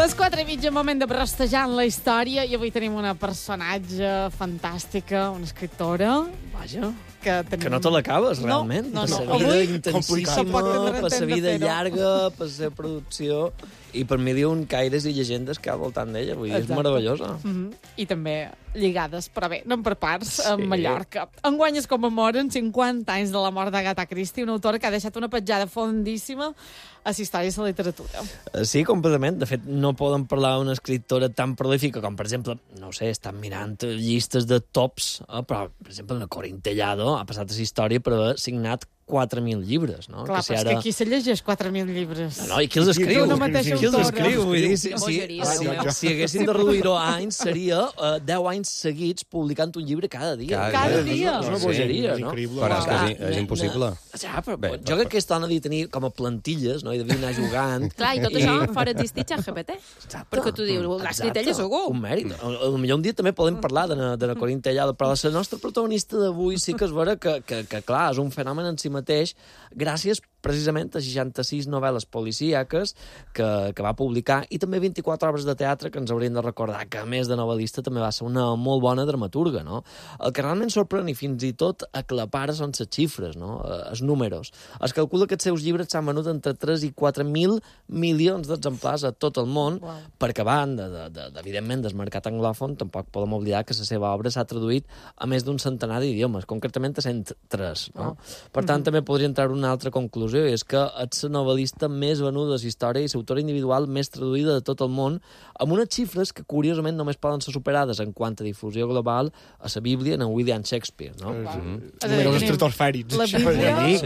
Les 4:30, moment de brostejar en la història, i avui tenim una personatge fantàstica, una escriptora, vaja, que no te l'acabes, realment. No. Per sa vida Avui, intensíssima, complicat. per sa vida llarga, per sa producció, i per mi diuen caires i llegendes que hi ha al voltant d'ella. Vull dir, és meravellosa. I també lligades, però bé, no per parts, a Sí. Mallorca. Enguany es commemoren 50 anys de la mort d'Agatha Christie, una autora que ha deixat una petjada fondíssima a les històries de la literatura. Sí, completament. De fet, no poden parlar d'una escriptora tan prolífica com, per exemple, no sé, estan mirant llistes de tops, però, per exemple, la Corín Tellado ha passat a la història per haver signat 4.000 llibres, no? Clar, però és que aquí se llegeix 4.000 llibres. No, i qui els escriu? Una mateixa Qui els autora. escriu? Vull dir, Bogeria, si haguessin de reduir-ho a anys, seria 10 anys seguits publicant un llibre cada dia. Cada dia. És una bogeria, no? Però és que és impossible. Ja, però jo crec que aquesta dona havia de tenir com a plantilles, no? I devia anar jugant. Clar, i tot això fora existir ChatGPT. Perquè tu dius, l'ha escrit ella segur. Un mèrit. Potser un dia també podem parlar de la Corín Tellado, però la nostra protagonista d'avui sí que és vera que, clar, és un fenomen en si mateix, gràcies precisament a 66 novel·les policíaques que va publicar i també 24 obres de teatre que ens haurien de recordar que, a més de novel·lista, també va ser una molt bona dramaturga, no? El que realment sorprèn i fins i tot aclapara són les xifres, no? Els números. Es calcula que els seus llibres s'han venut entre 3 i 4.000 milions d'exemplars a tot el món, perquè a banda, evidentment, del mercat anglòfon, tampoc podem oblidar que la seva obra s'ha traduït a més d'un centenar d'idiomes, concretament a 103, no? Per tant, també podria entrar una altra conclusió, i és que ets la novel·lista més venuda de la història i l'autora individual més traduïda de tot el món, amb unes xifres que, curiosament, només poden ser superades en quant a difusió global a la Bíblia en William Shakespeare, no? Els estratosfèrics. La Bíblia...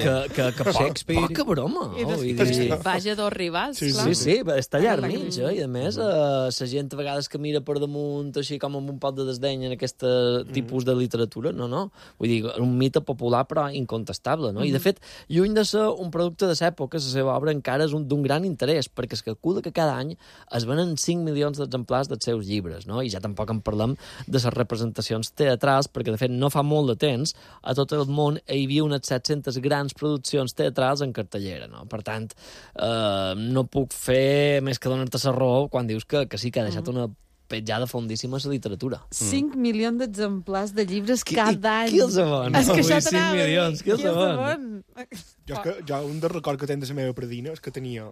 Que poca broma. Vaja dos rivals, clar. Sí, està allà al mig, i a més, la gent a vegades que mira per damunt, així com amb un pot de desdeny en aquest tipus de literatura, no. Vull dir, un mite popular però incontestable, no? I, de fet, lluny de ser un producte de l'època, la seva obra encara és d'un gran interès, perquè es calcula que cada any es venen 5 milions d'exemplars dels seus llibres, no? I ja tampoc en parlem de les representacions teatrals, perquè, de fet, no fa molt de temps, a tot el món hi havia unes 700 grans produccions teatrals en cartellera, no? Per tant, no puc fer més que donar-te la raó quan dius que sí que ha deixat una petjada fondíssima a la literatura. 5 milions d'exemplars de llibres cada any. Qui els ven? És que això 5 milions, qui els ven? Jo un dels records que tenc de la meva predina és que tenia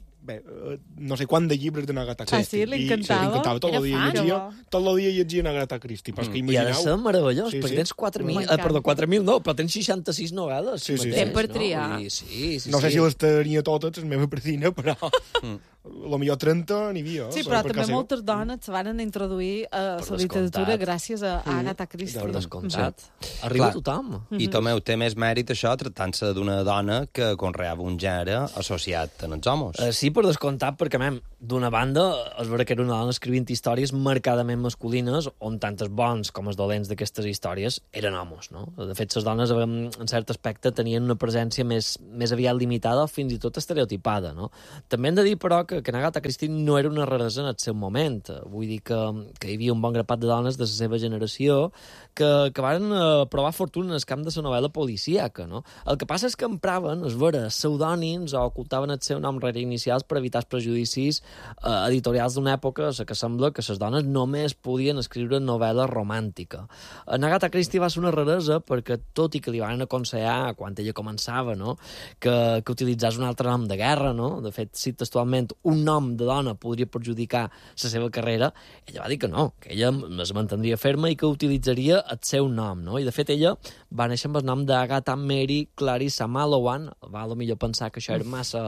no sé quant de llibres de Agatha Christie. Ah, sí? L'encantava? Tot el dia llegia Agatha Christie. I ha de ser meravellós, perquè tens 4.000... Perdó, 4.000 no, però tens 66 novel·les. Sí. Temps per triar. No sé si les tenia totes, la meva predina, però... Potser 30 n'hi havia. Sí, però també moltes dones se van introduir a la literatura gràcies a Agatha Christie. Per descomptat. Arriba tothom. I Tomeu, té més mèrit això tractant-se d'una dona que conreava un gènere associat amb els homes. Sí, per descomptat, perquè, d'una banda, és vera que era una dona escrivint històries marcadament masculines, on tant els bons com els dolents d'aquestes històries eren homes, no? De fet, les dones, en cert aspecte, tenien una presència més aviat limitada o fins i tot estereotipada, no? També hem de dir, però, que Agatha Christie no era una raresa en el seu moment. Vull dir que hi havia un bon grapat de dones de la seva generació que van provar fortuna en el camp de la novel·la policíaca, no? El que passa és que empraven, és vera, pseudònims o ocultaven el seu nom rere inicials per evitar els prejudicis editorials d'una època en què sembla que les dones només podien escriure novel·la romàntica. En Agatha Christie va ser una raresa perquè, tot i que li van aconsellar, quan ella començava, no?, que utilitzés un altre nom de guerra, no? De fet, si textualment un nom de dona podria perjudicar la seva carrera, ella va dir que no, que ella es mantindria ferma i que utilitzaria el seu nom, no? I, de fet, ella va néixer amb el nom d'Agatha Mary Clarissa Mallowan. Va millor pensar que això era massa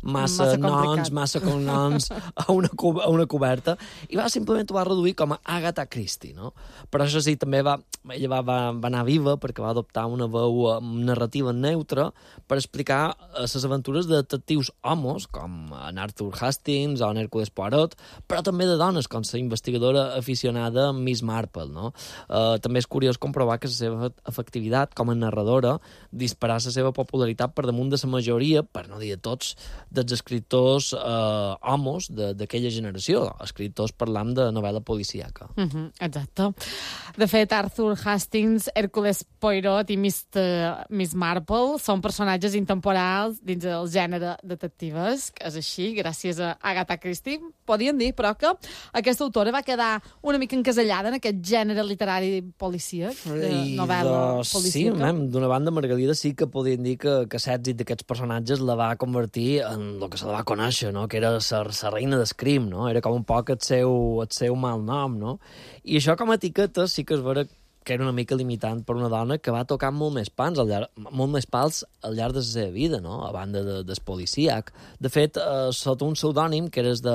noms, massa cognoms a una coberta, i simplement ho va reduir com a Agatha Christie, no? Però això sí, també ella va anar viva perquè va adoptar una veu narrativa neutra per explicar les aventures de detectius homes, com en Arthur Hastings o en Hércules Poirot, però també de dones, com la investigadora aficionada Miss Marple, no? També és curiós comprovar que la seva efectivitat com a narradora disparà la seva popularitat per damunt de la majoria, per no dir de tots, dels escriptors homes d'aquella generació, escriptors parlant de novel·la policíaca. Exacte. De fet, Arthur Hastings, Hércules Poirot i Miss Marple són personatges intemporals dins del gènere detectives, que és així, gràcies és Agatha Christie, podien dir, però que aquesta autora va quedar una mica encasellada en aquest gènere literari policíac, de novel·la policíaca. Sí, d'una banda, Margalida sí que podien dir que l'èxit d'aquests personatges la va convertir en el que se la va conèixer, no? Que era la reina d'escrim, no? Era com un poc el seu mal nom, no? I això com a etiqueta sí que és vera que era una mica limitant per una dona que va tocar molt més pals al llarg de la seva vida, no? A banda del policíac. De fet, sota un pseudònim, que era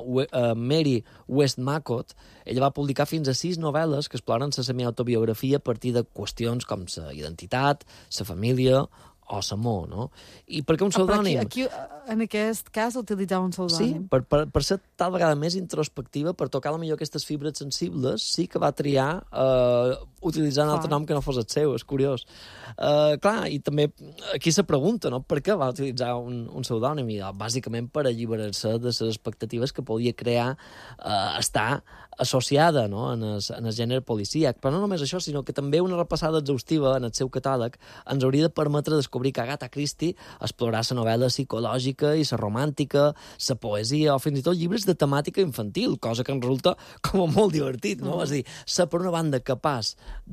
de Mary Westmacott, ella va publicar fins a 6 novel·les que exploren la semiautobiografia a partir de qüestions com la identitat, la família o l'amor, no? I per què un pseudònim? Aquí, en aquest cas, utilitzava un pseudònim. Sí, per ser tal vegada més introspectiva, per tocar millor aquestes fibres sensibles, sí que va triar utilitzar un altre nom que no fos el seu, és curiós. Clar, i també aquí se pregunta, no?, per què va utilitzar un pseudònim? I bàsicament per alliberar-se de les expectatives que podia crear estar associada, no?, en el gènere policíac. Però no només això, sinó que també una repassada exhaustiva en el seu catàleg ens hauria de permetre descobrir que Agatha Christie explorarà la novel·la psicològica i la romàntica, la poesia o fins i tot llibres de temàtica infantil, cosa que ens resulta com molt divertit, no? És a dir, ser per una banda capaç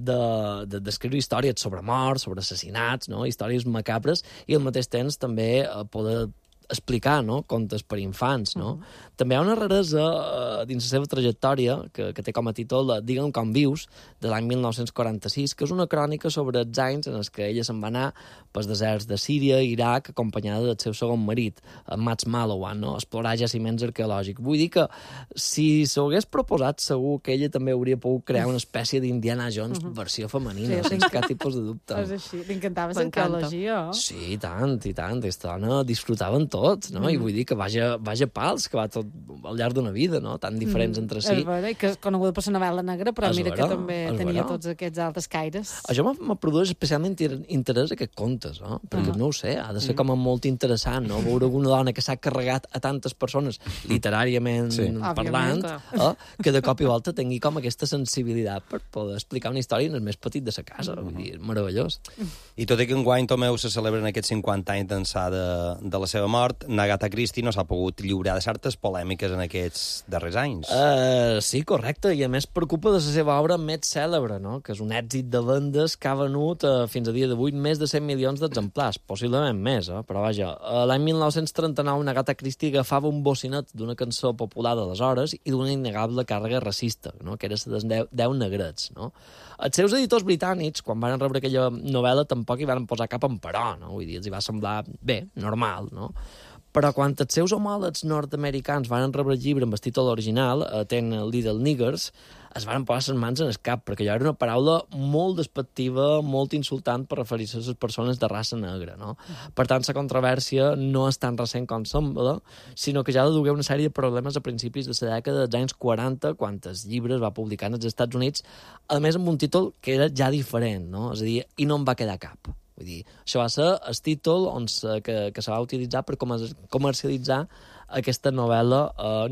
d'escriure històries sobre morts, sobre assassinats, no? Històries macabres, i al mateix temps també poder explicar, no?, contes per infants, no? També hi ha una raresa dins la seva trajectòria que té com a títol Digue'm com vius, de l'any 1946, que és una crònica sobre els anys en els que ella se'n va anar pels deserts de Síria i Iraq acompanyada del seu segon marit, en Max Mallowan, no?, explorar jaciments arqueològics. Vull dir que si s'ho hagués proposat, segur que ella també hauria pogut crear una espècie d'Indiana Jones versió femenina, sense cap tipus de dubte. És així, t'encantava l'arqueologia, Sí, i tant. Aquesta dona disfrutava en tot, no? I vull dir que vaja pals, que va tot al llarg d'una vida, no?, tan diferents entre si. És vera, i que és coneguda per la novel·la negra, però mira que també tenia tots aquests altres caires. Això m'ha produït especialment interès aquests contes, no? Perquè no ho sé, ha de ser com molt interessant, no?, veure una dona que s'ha carregat a tantes persones literàriament parlant, que de cop i volta tingui com aquesta sensibilitat per poder explicar una història en el més petit de sa casa. Vull dir, meravellós. I tot i que enguany Tomeu se celebren aquests 50 anys d'ençà de la seva mort, Agatha Christie no s'ha pogut lliurar de certes polèmiques en aquests darrers anys. Sí, correcte, i a més preocupa de la seva obra més cèlebre, no?, que és un èxit de vendes que ha venut fins a dia d'avui més de 100 milions d'exemplars, possiblement més, però vaja. L'any 1939 Agatha Christie agafava un bocinet d'una cançó popular d'aleshores i d'una innegable càrrega racista, no?, que era la dels 10 negrets, no? Els seus editors britànics, quan van rebre aquella novel·la, tampoc hi van posar cap emperò, no? Vull dir, els hi va semblar bé, normal, no? Però quan els seus homòlegs nord-americans van rebre el llibre amb el títol original, Ten Little Niggers, es van posar les mans en el cap, perquè allò era una paraula molt despectiva, molt insultant per referir-se a les persones de raça negra, no? Per tant, la controvèrsia no és tan recent com sembla, sinó que ja ha de duguer una sèrie de problemes a principis de la dècada dels anys 40, quan el llibre es va publicar als Estats Units, a més amb un títol que era ja diferent, no? És a dir, i no en va quedar cap. Vull dir, això va ser el títol que se va utilitzar per comercialitzar aquesta novel·la